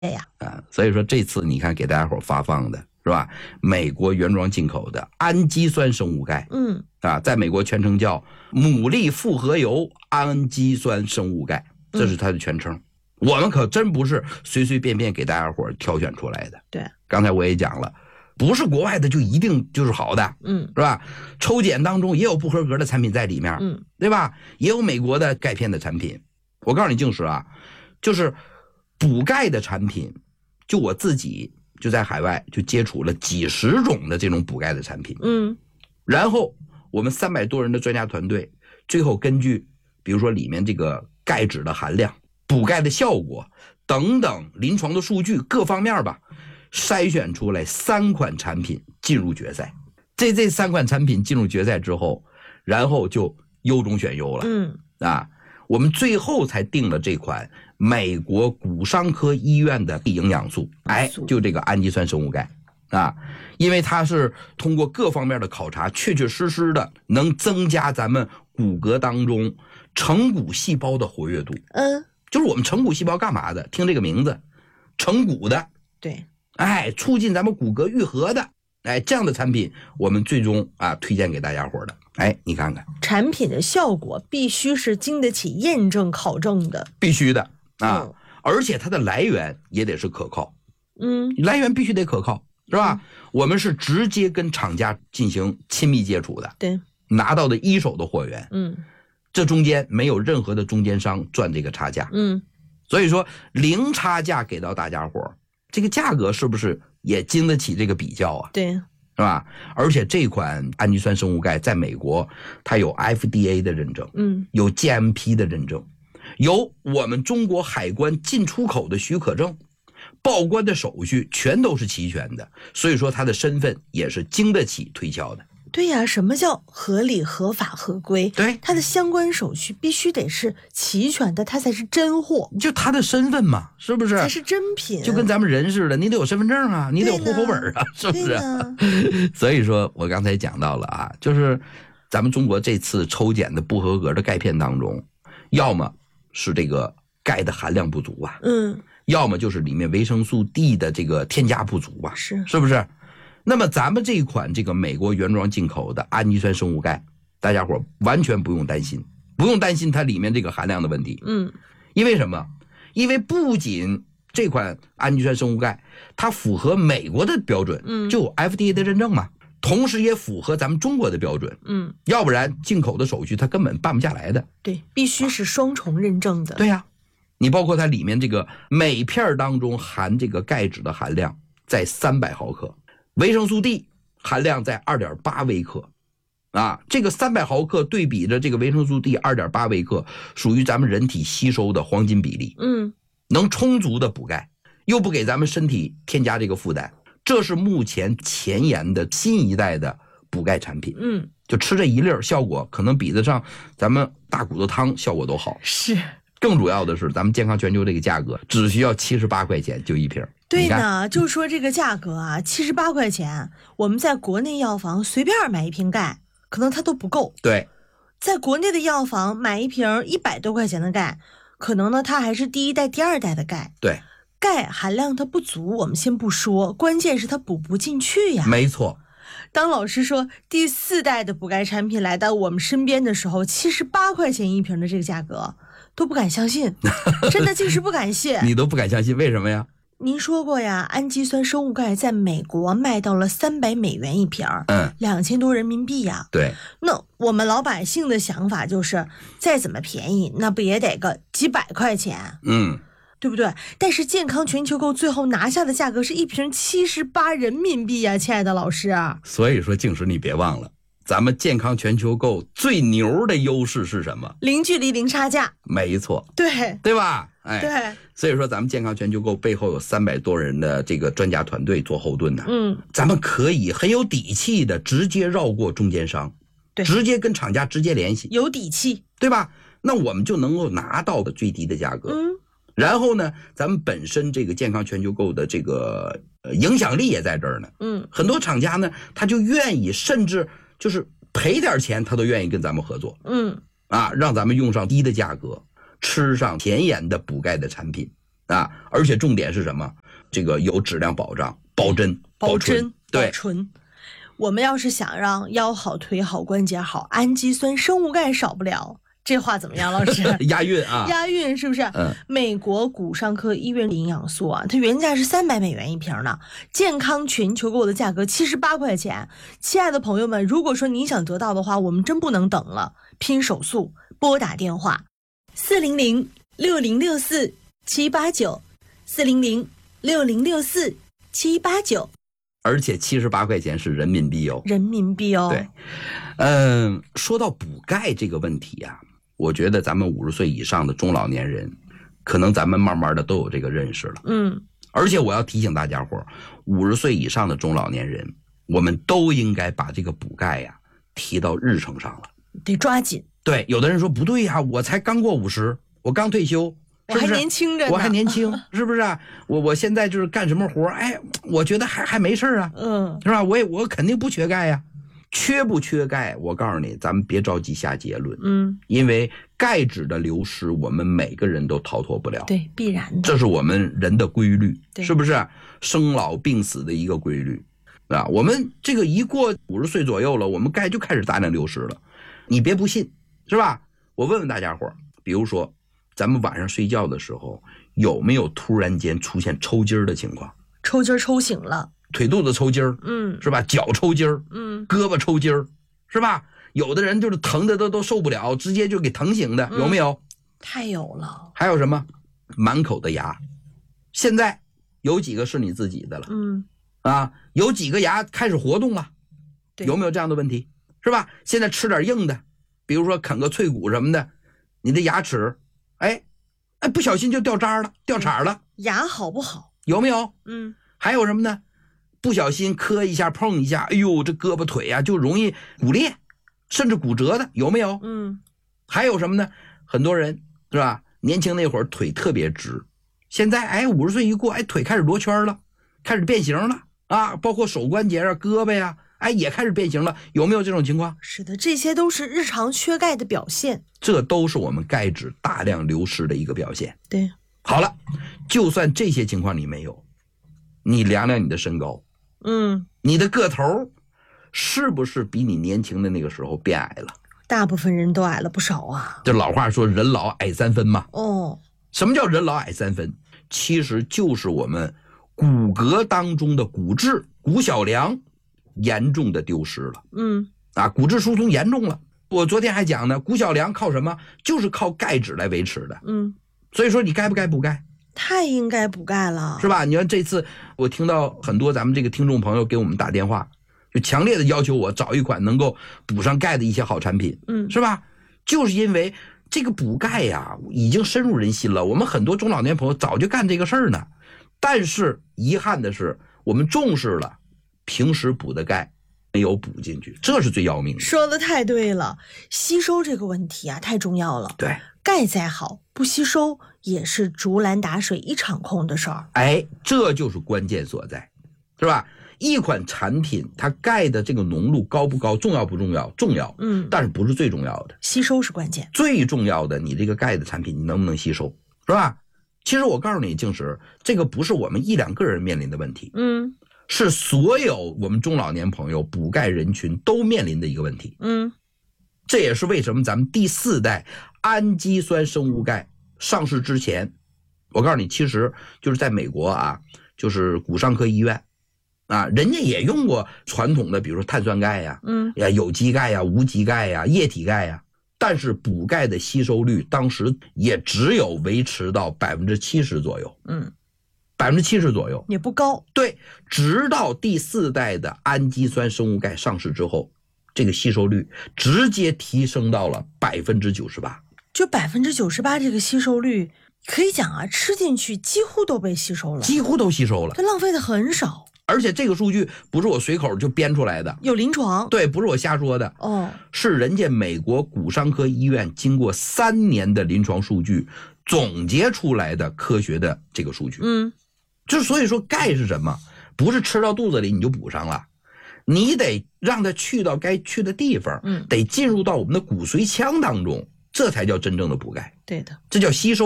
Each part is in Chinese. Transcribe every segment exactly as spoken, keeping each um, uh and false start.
呀。 啊，所以说这次你看给大家伙发放的是吧？美国原装进口的氨基酸生物钙， 嗯啊，在美国全称叫牡蛎复合油氨基酸生物钙，这是它的全称。嗯、我们可真不是随随便便给大家伙挑选出来的。 对， 刚才我也讲了。不是国外的就一定就是好的， 嗯， 是吧？抽检当中也有不合格的产品在里面， 嗯， 对吧？也有美国的钙片的产品。我告诉你，静石啊，就是补钙的产品，就我自己就在海外就接触了几十种的这种补钙的产品， 嗯， 然后我们三百多人的专家团队，最后根据比如说里面这个钙质的含量、补钙的效果等等临床的数据各方面吧。筛选出来三款产品进入决赛，这这三款产品进入决赛之后，然后就优中选优了。 嗯啊，我们最后才定了这款美国骨伤科医院的营养素，哎，就这个氨基酸生物钙啊，因为它是通过各方面的考察，确确实实的能增加咱们骨骼当中成骨细胞的活跃度。 嗯， 就是我们成骨细胞干嘛的？听这个名字，成骨的。 对。 哎，促进咱们骨骼愈合的，哎，这样的产品我们最终啊推荐给大家伙的。哎，你看看， 产品的效果必须是经得起验证考证的， 必须的啊、 嗯， 而且它的来源也得是可靠， 嗯， 来源必须得可靠，是吧？嗯、我们是直接跟厂家进行亲密接触的， 对， 拿到的一手的货源， 嗯， 这中间没有任何的中间商赚这个差价， 嗯， 所以说零差价给到大家伙。这个价格是不是也经得起这个比较啊？ 对， 是吧？而且这款氨基酸生物钙在美国它有 F D A 的认证， 嗯， 有 G M P 的认证，有我们中国海关进出口的许可证，报关的手续全都是齐全的，所以说它的身份也是经得起推销的。 对呀、啊，什么叫合理、合法、合规？ 对， 它的相关手续必须得是齐全的，它才是真货， 就它的身份嘛，是不是？ 才是真品。 就跟咱们人似的，你得有身份证啊，你得有户口本啊，是不是？所以说我刚才讲到了啊，就是咱们中国这次抽检的不合格的钙片当中，要么是这个钙的含量不足啊， 嗯， 要么就是里面维生素 D 的这个添加不足啊， 是是不是？那么咱们这一款这个美国原装进口的氨基酸生物钙，大家伙完全不用担心，不用担心它里面这个含量的问题。 嗯， 因为什么？因为不仅这款氨基酸生物钙它符合美国的标准， 嗯， 就有 F D A 的认证嘛，同时也符合咱们中国的标准， 嗯， 要不然进口的手续它根本办不下来的。 对，必须是双重认证的。 对呀、啊，你包括它里面这个每片当中含这个钙质的含量在三百毫克。维生素 D 含量在 二点八 微克，啊，这个三百毫克对比着这个维生素 D 二点八 微克，属于咱们人体吸收的黄金比例， 嗯， 能充足的补钙，又不给咱们身体添加这个负担，这是目前前沿的新一代的补钙产品， 嗯， 就吃这一粒儿，效果可能比得上咱们大骨头汤效果都好， 是。 更主要的是，咱们健康全球这个价格只需要七十八块钱就一瓶。 对呢，就说这个价格啊，七十八块钱，我们在国内药房随便买一瓶钙，可能它都不够。 对， 在国内的药房买一瓶一百多块钱的钙，可能呢它还是第一代、第二代的钙。 对， 钙含量它不足，我们先不说，关键是它补不进去呀。 没错。 当老师说第四代的补钙产品来到我们身边的时候，七十八块钱一瓶的这个价格，都不敢相信，真的竟是不敢信。 你都不敢相信，为什么呀？ 您说过呀，氨基酸生物钙在美国卖到了三百美元一瓶， 嗯， 两千多人民币呀。 对， 那我们老百姓的想法就是，再怎么便宜，那不也得个几百块钱？ 嗯， 对不对？但是健康全球购最后拿下的价格是一瓶七十八人民币呀，亲爱的老师。 所以说，静石你别忘了，咱们健康全球购最牛的优势是什么？ 零距离零差价。 没错， 对， 对吧？哎， 对， 所以说咱们健康全球购背后有三百多人的这个专家团队做后盾呢。 嗯， 咱们可以很有底气的直接绕过中间商， 对， 直接跟厂家直接联系， 有底气， 对吧？那我们就能够拿到的最低的价格。 嗯， 然后呢，咱们本身这个健康全球购的这个呃影响力也在这儿呢。 嗯， 很多厂家呢，他就愿意，甚至就是赔点钱，他都愿意跟咱们合作。 嗯， 啊，让咱们用上低的价格，吃上前沿的补钙的产品啊，而且重点是什么？这个有质量保障，保真、 保纯，对， 保纯。我们要是想让腰好、腿好、关节好，氨基酸、生物钙少不了。这话怎么样，老师？ 押韵啊， 押韵是不是？ 嗯， 美国骨伤科医院营养素啊，它原价是三百美元一瓶呢，健康全球购的价格七十八块钱。亲爱的朋友们，如果说你想得到的话，我们真不能等了，拼手速，拨打电话四零零六零六四七八九，四零零六零六四七八九。 而且七十八块钱是人民币哦， 人民币哦。 对，嗯，说到补钙这个问题啊，我觉得咱们五十岁以上的中老年人，可能咱们慢慢的都有这个认识了。 嗯， 而且我要提醒大家伙，五十岁以上的中老年人，我们都应该把这个补钙呀提到日程上了， 得抓紧。 对，有的人说不对呀，我才刚过五十，我刚退休。 我还年轻着呢， 我还年轻，是不是啊？我我现在就是干什么活，哎，我觉得还还没事啊， 嗯， 是吧？我也我肯定不缺钙呀，缺不缺钙？我告诉你，咱们别着急下结论， 嗯， 因为钙质的流失，我们每个人都逃脱不了， 对，必然的， 这是我们人的规律， 对， 是不是？生老病死的一个规律啊。我们这个一过五十岁左右了，我们钙就开始大量流失了，你别不信，是吧？我问问大家伙，比如说。咱们晚上睡觉的时候，有没有突然间出现抽筋儿的情况？ 抽筋儿抽醒了， 腿肚子抽筋儿， 嗯， 是吧？脚抽筋儿， 嗯， 胳膊抽筋儿，是吧？有的人就是疼的都都受不了，直接就给疼醒的，有没有？ 嗯、太有了。 还有什么？满口的牙，现在有几个是你自己的了？ 嗯， 啊，有几个牙开始活动了？ 对， 有没有这样的问题？是吧？现在吃点硬的，比如说啃个脆骨什么的，你的牙齿。哎，哎，不小心就掉渣了，掉茬了， 牙好不好？ 有没有？ 嗯， 还有什么呢？不小心磕一下、碰一下，哎呦，这胳膊腿呀、啊、就容易骨裂，甚至骨折的，有没有？ 嗯， 还有什么呢？很多人是吧？年轻那会儿腿特别直，现在哎五十岁一过，哎腿开始罗圈了，开始变形了啊，包括手关节啊、胳膊呀、啊。哎，也开始变形了，有没有这种情况？ 是的，这些都是日常缺钙的表现， 这都是我们钙质大量流失的一个表现。 对， 好了，就算这些情况你没有，你量量你的身高， 嗯， 你的个头是不是比你年轻的那个时候变矮了？ 大部分人都矮了不少啊。 这老话说人老矮三分嘛。 哦， 什么叫人老矮三分？其实就是我们骨骼当中的骨质、骨小梁严重的丢失了。 嗯， 啊，骨质疏松严重了。我昨天还讲呢，骨小梁靠什么？就是靠钙质来维持的。 嗯， 所以说你该不该补钙？ 太应该补钙了， 是吧？你看这次我听到很多咱们这个听众朋友给我们打电话，就强烈的要求我找一款能够补上钙的一些好产品， 嗯， 是吧？就是因为这个补钙呀，已经深入人心了。我们很多中老年朋友早就干这个事儿呢，但是遗憾的是，我们重视了，平时补的钙没有补进去，这是最要命的。 说的太对了，吸收这个问题啊，太重要了。 对， 钙再好，不吸收也是竹篮打水一场空的事儿。 哎，这就是关键所在，是吧？一款产品它钙的这个浓度高不高，重要不重要？重要， 嗯， 但是不是最重要的， 吸收是关键。 最重要的，你这个钙的产品你能不能吸收，是吧？其实我告诉你，静石，这个不是我们一两个人面临的问题， 嗯， 是所有我们中老年朋友补钙人群都面临的一个问题。 嗯， 这也是为什么咱们第四代氨基酸生物钙上市之前，我告诉你，其实就是在美国啊，就是骨伤科医院啊，人家也用过传统的，比如说碳酸钙呀、 嗯呀有机钙呀、无机钙呀、液体钙呀，但是补钙的吸收率当时也只有维持到百分之七十左右， 嗯， 百分之七十左右也不高。 对，直到第四代的氨基酸生物钙上市之后，这个吸收率直接提升到了百分之九十八。 就百分之九十八这个吸收率，可以讲啊，吃进去几乎都被吸收了， 几乎都吸收了， 它浪费的很少。 而且这个数据不是我随口就编出来的， 有临床。 对，不是我瞎说的， 哦， 是人家美国骨伤科医院经过三年的临床数据总结出来的科学的这个数据。 嗯， 就所以说钙是什么？不是吃到肚子里你就补上了，你得让它去到该去的地方， 嗯，得进入到我们的骨髓腔当中，这才叫真正的补钙。 对的， 这叫吸收，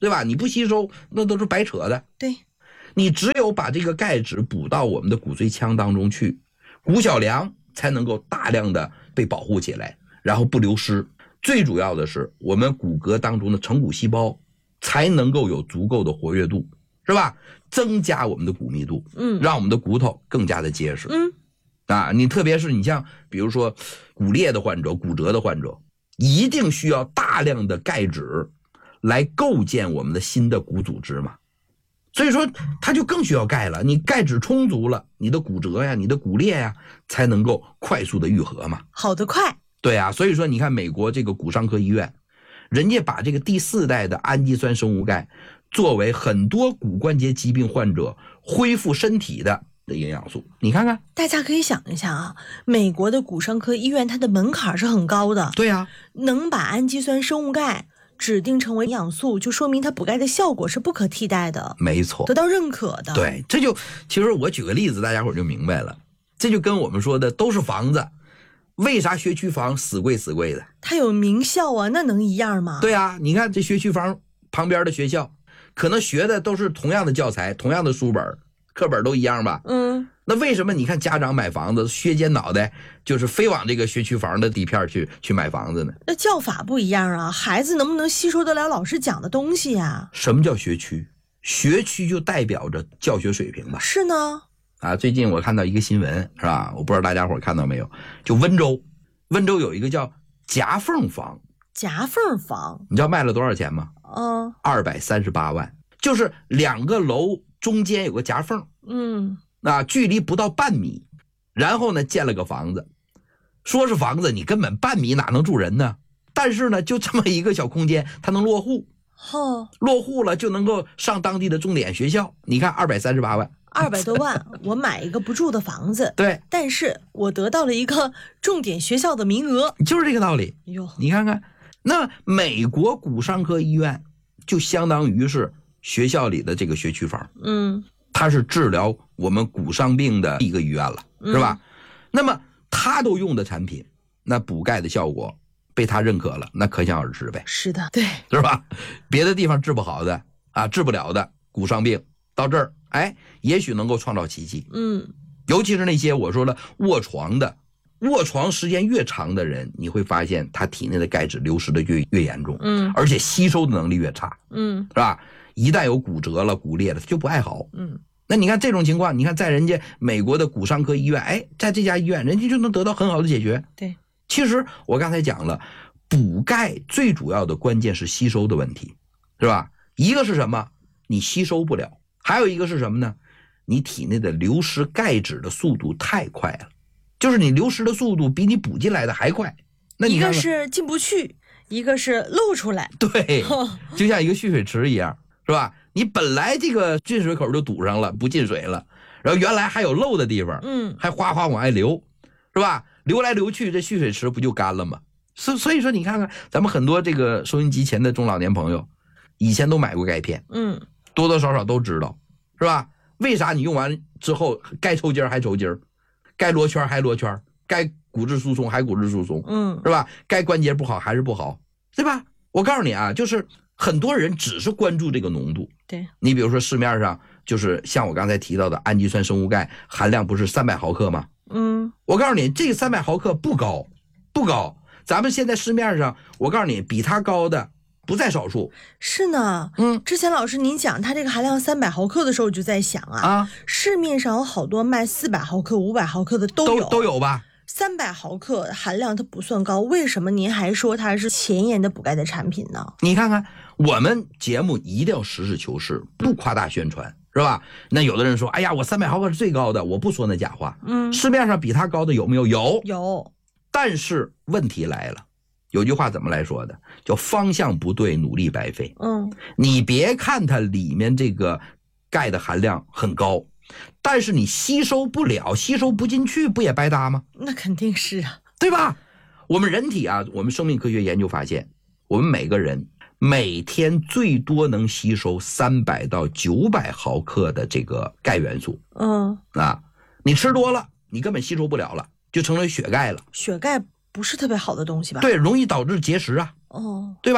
对吧？你不吸收，那都是白扯的。 对， 你只有把这个钙质补到我们的骨髓腔当中去，骨小梁才能够大量的被保护起来，然后不流失。最主要的是，我们骨骼当中的成骨细胞才能够有足够的活跃度，是吧？增加我们的骨密度， 嗯， 让我们的骨头更加的结实。 嗯， 啊，你特别是你像比如说骨裂的患者、骨折的患者，一定需要大量的钙质来构建我们的新的骨组织嘛。所以说它就更需要钙了，你钙质充足了，你的骨折呀、你的骨裂呀才能够快速的愈合嘛。 好得快。 对啊，所以说你看美国这个骨伤科医院，人家把这个第四代的氨基酸生物钙作为很多骨关节疾病患者恢复身体的的营养素，你看看， 大家可以想一下啊，美国的骨伤科医院它的门槛是很高的。 对啊， 能把氨基酸生物钙指定成为营养素，就说明它补钙的效果是不可替代的， 没错， 得到认可的。 对，这就其实我举个例子，大家伙就明白了。这就跟我们说的都是房子，为啥学区房死贵死贵的？ 它有名校啊，那能一样吗？ 对啊，你看这学区房旁边的学校，可能学的都是同样的教材、同样的书本、课本都一样吧？ 嗯， 那为什么你看家长买房子削尖脑袋，就是非往这个学区房的底片去去买房子呢？ 那教法不一样啊，孩子能不能吸收得了老师讲的东西呀？ 什么叫学区？学区就代表着教学水平吧？ 是呢。 啊，最近我看到一个新闻，是吧？我不知道大家伙看到没有？就温州，温州有一个叫夹缝房， 夹缝房， 你知道卖了多少钱吗？ 嗯， 二百三十八万，就是两个楼中间有个夹缝， 嗯， 啊，距离不到半米，然后呢建了个房子，说是房子，你根本半米哪能住人呢？但是呢，就这么一个小空间，它能落户， 哦， 落户了就能够上当地的重点学校。你看二百三十八万。 二百多万，我买一个不住的房子， 对， 但是我得到了一个重点学校的名额， 就是这个道理。 哟， 你看看，那美国骨伤科医院就相当于是学校里的这个学区房， 嗯， 它是治疗我们骨伤病的一个医院了，是吧？嗯、那么它都用的产品，那补钙的效果被它认可了，那可想而知呗。 是的，对， 是吧？别的地方治不好的啊，治不了的骨伤病，到这儿。哎，也许能够创造奇迹。 嗯， 尤其是那些我说了卧床的，卧床时间越长的人，你会发现他体内的钙质流失的越越严重， 嗯， 而且吸收的能力越差， 嗯， 是吧？一旦有骨折了、骨裂了，它就不爱好。 嗯， 那你看这种情况，你看在人家美国的骨伤科医院，哎，在这家医院，人家就能得到很好的解决。 对， 其实我刚才讲了，补钙最主要的关键是吸收的问题，是吧？一个是什么？你吸收不了。还有一个是什么呢？你体内的流失钙质的速度太快了，就是你流失的速度比你补进来的还快。那你一个是进不去，一个是漏出来。 对，就像一个蓄水池一样，是吧？你本来这个进水口就堵上了，不进水了，然后原来还有漏的地方， 嗯， 还哗哗往外流，是吧？流来流去，这蓄水池不就干了吗？所所以说，你看看咱们很多这个收音机前的中老年朋友，以前都买过钙片， 嗯。 多多少少都知道，是吧？为啥你用完之后该抽筋还抽筋，该罗圈还罗圈，该骨质疏松还骨质疏松， 嗯， 是吧？该关节不好还是不好，对吧？我告诉你啊，就是很多人只是关注这个浓度。 对， 你比如说市面上就是像我刚才提到的氨基酸生物钙含量不是三百毫克吗？ 嗯， 我告诉你，这个三百毫克不高，不高。咱们现在市面上，我告诉你，比它高的不在少数。 是呢， 嗯， 之前老师您讲它这个含量三百毫克的时候，我就在想啊， 啊， 市面上有好多卖四百毫克、五百毫克的都有， 都都有吧？ 三百毫克含量它不算高，为什么您还说它是前沿的补钙的产品呢？ 你看看，我们节目一定要实事求是，不夸大宣传，是吧？那有的人说，哎呀，我三百毫克是最高的，我不说那假话。 嗯， 市面上比它高的有没有？有， 有。 但是问题来了。有句话怎么来说的？叫方向不对，努力白费。 嗯， 你别看它里面这个钙的含量很高，但是你吸收不了，吸收不进去，不也白搭吗？ 那肯定是啊， 对吧？我们人体啊，我们生命科学研究发现，我们每个人每天最多能吸收三百到九百毫克的这个钙元素。 嗯， 啊，你吃多了，你根本吸收不了了，就成为血钙了。 血钙不是特别好的东西吧？ 对，容易导致结石啊。 哦， 对吧？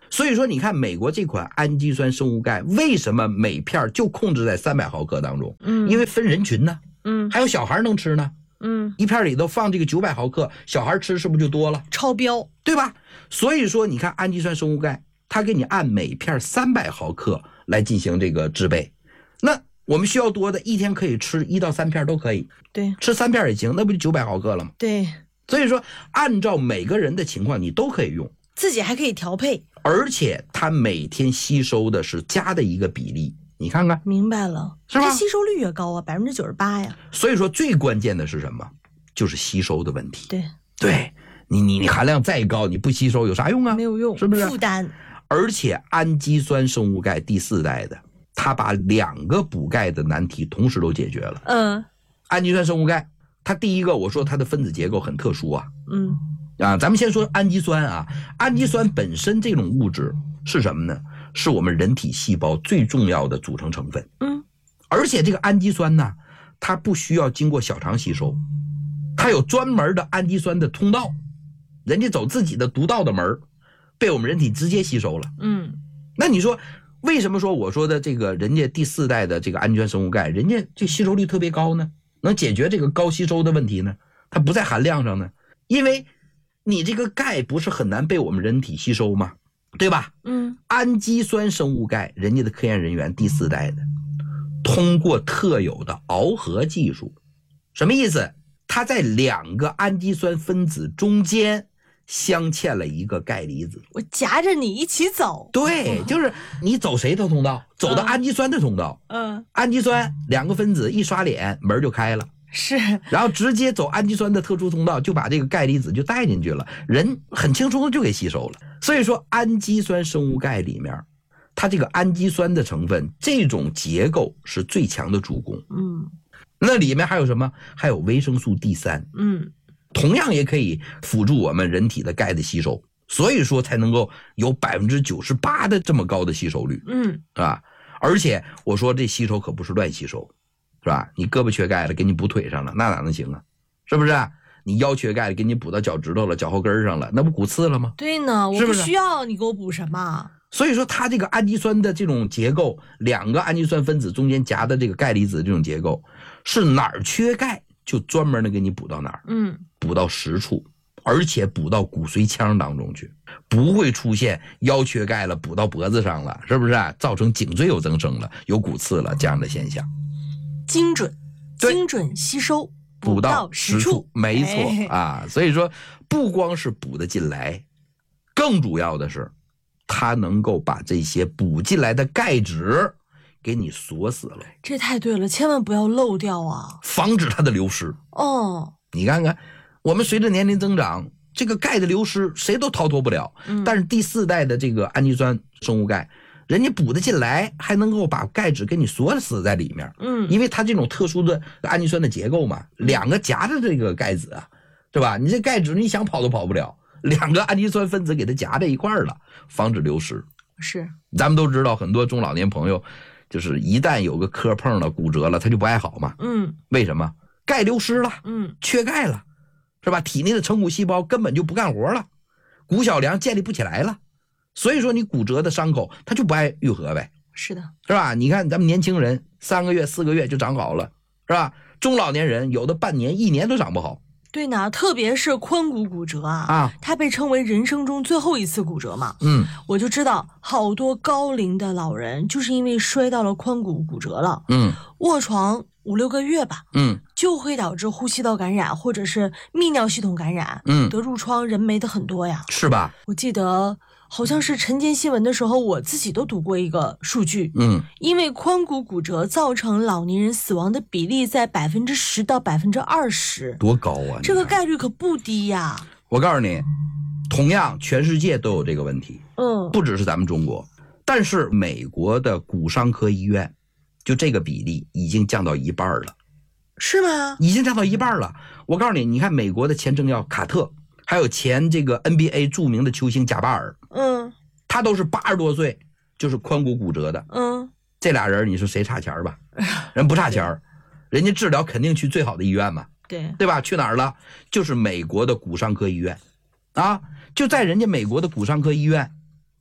所以说你看美国这款氨基酸生物钙为什么每片就控制在三百毫克当中？ 嗯， 因为分人群呢， 嗯， 还有小孩能吃呢， 嗯， 一片里头放这个九百毫克，小孩吃是不是就多了？ 超标， 对吧？所以说你看氨基酸生物钙，它给你按每片三百毫克来进行这个制备。那我们需要多的，一天可以吃一到三片都可以， 对， 吃三片也行，那不就九百毫克了吗？ 对， 所以说按照每个人的情况你都可以用， 自己还可以调配， 而且它每天吸收的是钾的一个比例，你看看， 明白了， 是吧？ 它吸收率也高啊，百分之九十八呀。 所以说最关键的是什么？就是吸收的问题。 对， 对你你你含量再高，你不吸收有啥用啊？ 没有用， 是不是？ 负担。 而且氨基酸生物钙第四代的，它把两个补钙的难题同时都解决了。 嗯， 氨基酸生物钙，它第一个我说它的分子结构很特殊啊。 嗯啊，咱们先说氨基酸啊，氨基酸本身这种物质是什么呢？是我们人体细胞最重要的组成成分。 嗯， 而且这个氨基酸呢，它不需要经过小肠吸收，它有专门的氨基酸的通道，人家走自己的独到的门，被我们人体直接吸收了。 嗯， 那你说为什么说我说的这个人家第四代的这个氨基酸生物钙，人家这吸收率特别高呢？能解决这个高吸收的问题呢？它不在含量上呢？因为你这个钙不是很难被我们人体吸收吗？对吧？ 嗯， 氨基酸生物钙，人家的科研人员第四代的，通过特有的螯合技术，什么意思？它在两个氨基酸分子中间镶嵌了一个钙离子， 我夹着你一起走。 对，就是你走谁的通道？走到氨基酸的通道。 嗯， 氨基酸两个分子一刷脸，门就开了。 是， 然后直接走氨基酸的特殊通道，就把这个钙离子就带进去了，人很轻松的就给吸收了。所以说，氨基酸生物钙里面，它这个氨基酸的成分，这种结构是最强的助攻。 嗯， 那里面还有什么？还有维生素 D 三， 嗯， 同样也可以辅助我们人体的钙的吸收，所以说才能够有百分之九十八的这么高的吸收率。 嗯， 是吧？而且我说这吸收可不是乱吸收。是吧？你胳膊缺钙了，给你补腿上了，那哪能行啊？是不是？你腰缺钙了，给你补到脚趾头了、脚后跟上了，那不骨刺了吗？ 对呢，我是不是不需要你给我补什么。 所以说，它这个氨基酸的这种结构，两个氨基酸分子中间夹的这个钙离子这种结构，是哪儿缺钙就专门的给你补到哪儿， 嗯， 补到实处，而且补到骨髓腔当中去，不会出现腰缺钙了补到脖子上了，是不是？造成颈椎有增生了、有骨刺了这样的现象。 精准，精准吸收， 补到实处，没错、 哎、 啊。所以说，不光是补得进来，更主要的是，它能够把这些补进来的钙质给你锁死了。 这太对了，千万不要漏掉啊， 防止它的流失。 哦， 你看看，我们随着年龄增长，这个钙的流失谁都逃脱不了。 嗯、 但是第四代的这个氨基酸生物钙，人家补得进来，还能够把钙质给你锁死在里面。 嗯， 因为它这种特殊的氨基酸的结构嘛，两个夹着这个钙子啊，对吧？你这钙质你想跑都跑不了，两个氨基酸分子给它夹在一块儿了，防止流失。 是， 咱们都知道，很多中老年朋友就是一旦有个磕碰了、骨折了，他就不爱好嘛。 嗯， 为什么？钙流失了， 嗯， 缺钙了，是吧？体内的成骨细胞根本就不干活了，骨小梁建立不起来了。所以说你骨折的伤口它就不爱愈合呗， 是的， 是吧？你看咱们年轻人三个月四个月就长好了，是吧？中老年人有的半年一年都长不好。 对呢，特别是髋骨骨折啊， 啊， 它被称为人生中最后一次骨折嘛。 嗯， 我就知道好多高龄的老人就是因为摔到了髋骨骨折了， 嗯， 卧床五六个月吧， 嗯， 就会导致呼吸道感染或者是泌尿系统感染， 嗯， 得褥疮人没的很多呀， 是吧？ 我记得好像是晨间新闻的时候，我自己都读过一个数据， 嗯， 因为髋骨骨折造成老年人死亡的比例在百分之十到百分之二十， 多高啊！ 这个概率可不低呀。 我告诉你，同样全世界都有这个问题， 嗯， 不只是咱们中国，但是美国的骨伤科医院，就这个比例已经降到一半了， 是吗？ 已经降到一半了。我告诉你，你看美国的前政要卡特。还有前这个 N B A 著名的球星贾巴尔， 嗯， 他都是八十多岁，就是髋骨骨折的， 嗯， 这俩人你说谁差钱吧？人不差钱，人家治疗肯定去最好的医院嘛， 对对吧？去哪儿了？就是美国的骨伤科医院，啊，就在人家美国的骨伤科医院，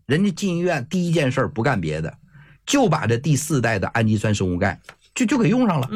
人家进医院第一件事不干别的，就把这第四代的氨基酸生物钙就就给用上了。